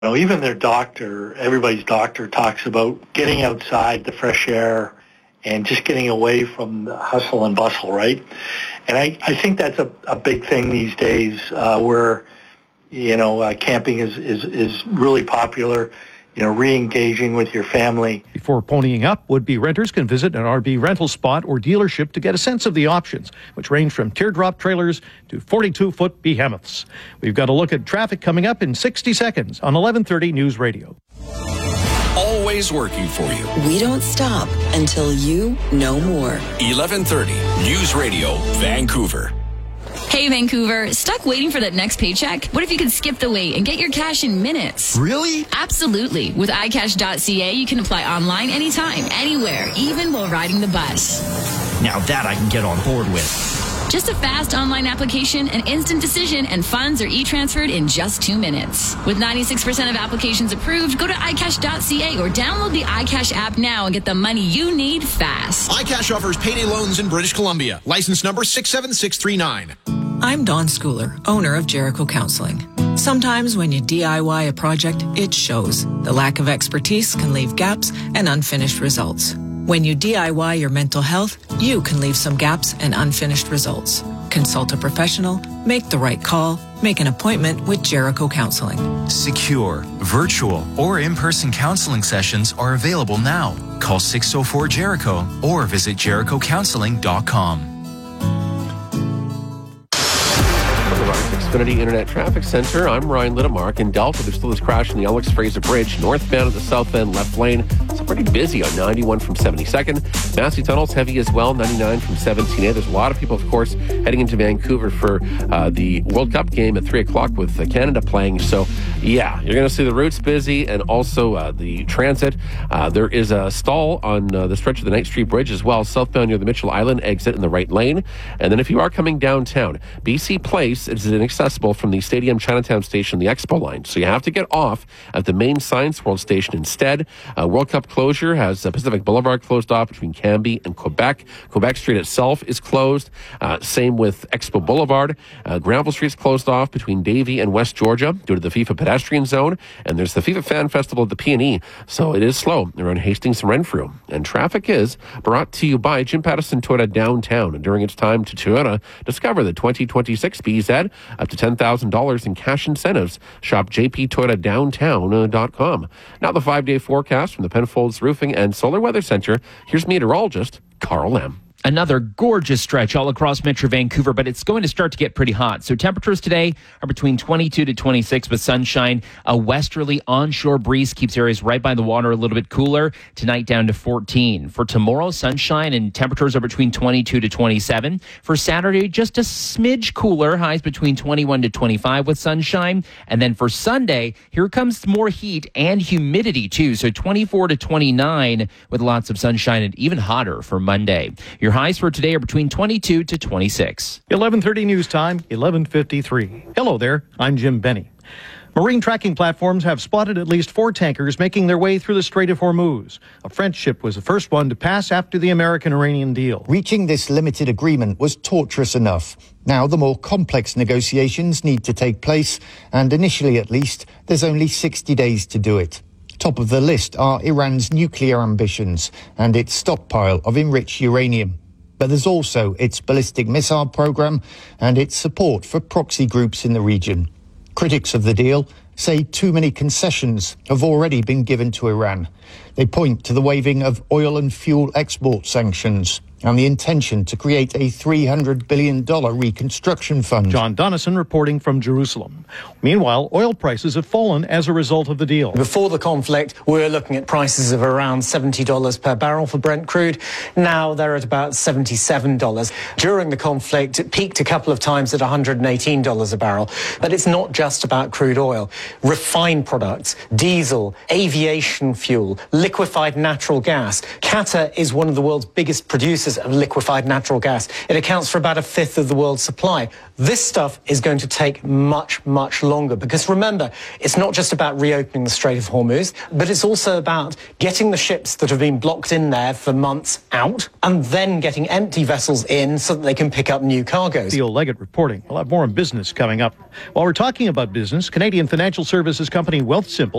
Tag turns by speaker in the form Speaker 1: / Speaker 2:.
Speaker 1: even their doctor, everybody's doctor, talks about getting outside, the fresh air, and just getting away from the hustle and bustle, right? And I think that's a big thing these days, where camping is really popular. Re-engaging with your family.
Speaker 2: Before ponying up, would-be renters can visit an RV rental spot or dealership to get a sense of the options, which range from teardrop trailers to 42-foot behemoths. We've got a look at traffic coming up in 60 seconds on 1130 News Radio.
Speaker 3: Always working for you.
Speaker 4: We don't stop until you know more.
Speaker 3: 1130 News Radio, Vancouver.
Speaker 5: Hey, Vancouver, stuck waiting for that next paycheck? What if you could skip the wait and get your cash in minutes?
Speaker 6: Really?
Speaker 5: Absolutely. With iCash.ca, you can apply online anytime, anywhere, even while riding the bus.
Speaker 6: Now that I can get on board with.
Speaker 5: Just a fast online application, an instant decision, and funds are e-transferred in just 2 minutes. With 96% of applications approved, go to iCash.ca or download the iCash app now and get the money you need fast.
Speaker 7: iCash offers payday loans in British Columbia. License number 67639.
Speaker 8: I'm Dawn Schooler, owner of Jericho Counseling. Sometimes when you DIY a project, it shows. The lack of expertise can leave gaps and unfinished results. When you DIY your mental health, you can leave some gaps and unfinished results. Consult a professional, make the right call, make an appointment with Jericho Counseling.
Speaker 9: Secure, virtual, or in-person counseling sessions are available now. Call 604-JERICHO or visit jerichocounseling.com.
Speaker 10: Xfinity Internet Traffic Center. I'm Ryan Littmark. In Delta, there's still this crash in the Alex Fraser Bridge, northbound at the south end, left lane. It's pretty busy on 91 from 72nd. Massey Tunnel's heavy as well, 99 from 17A. There's a lot of people, of course, heading into Vancouver for the World Cup game at 3 o'clock with Canada playing. So, yeah, you're going to see the routes busy and also the transit. There is a stall on the stretch of the Knight Street Bridge as well, southbound near the Mitchell Island exit in the right lane. And then if you are coming downtown, BC Place is inaccessible from the Stadium Chinatown station, the Expo line. So you have to get off at the main Science World station instead. World Cup closure has Pacific Boulevard closed off between Cambie and Quebec. Quebec Street itself is closed. Same with Expo Boulevard. Granville Street's closed off between Davie and West Georgia due to the FIFA pedestrian zone. And there's the FIFA Fan Festival at the P&E. So it is slow around Hastings and Renfrew. And traffic is brought to you by Jim Pattison Toyota Downtown. And during its time to Toyota, discover the 2026 BZ, up to $10,000 in cash incentives. Shop jptoyotadowntown.com. Now the 5-day forecast from the Penfolds Roofing and Solar Weather Center. Here's meteorologist Carl Lam.
Speaker 11: Another gorgeous stretch all across Metro Vancouver, but it's going to start to get pretty hot. So temperatures today are between 22 to 26 with sunshine. A westerly onshore breeze keeps areas right by the water a little bit cooler. Tonight down to 14. For tomorrow, sunshine and temperatures are between 22 to 27. For Saturday, just a smidge cooler. Highs between 21 to 25 with sunshine. And then for Sunday, here comes more heat and humidity too. So 24 to 29 with lots of sunshine and even hotter for Monday. Your highs for today are between 22 to 26.
Speaker 2: 11:30 news time, 11:53. Hello there, I'm Jim Benny. Marine tracking platforms have spotted at least 4 tankers making their way through the Strait of Hormuz. A French ship was the first one to pass after the American-Iranian deal.
Speaker 12: Reaching this limited agreement was torturous enough. Now the more complex negotiations need to take place, and initially at least, there's only 60 days to do it. Top of the list are Iran's nuclear ambitions and its stockpile of enriched uranium. But there's also its ballistic missile program and its support for proxy groups in the region. Critics of the deal say too many concessions have already been given to Iran. They point to the waiving of oil and fuel export sanctions and the intention to create a $300 billion reconstruction fund.
Speaker 2: John Donnison reporting from Jerusalem. Meanwhile, oil prices have fallen as a result of the deal.
Speaker 13: Before the conflict, we were looking at prices of around $70 per barrel for Brent crude. Now they're at about $77. During the conflict, it peaked a couple of times at $118 a barrel. But it's not just about crude oil. Refined products, diesel, aviation fuel, liquefied natural gas. Qatar is one of the world's biggest producers litres of liquefied natural gas. It accounts for about a fifth of the world's supply. This stuff is going to take much, much longer because remember, it's not just about reopening the Strait of Hormuz, but it's also about getting the ships that have been blocked in there for months out and then getting empty vessels in so that they can pick up new cargoes.
Speaker 2: Theo Leggett reporting. We'll have more on business coming up. While we're talking about business, Canadian financial services company Wealthsimple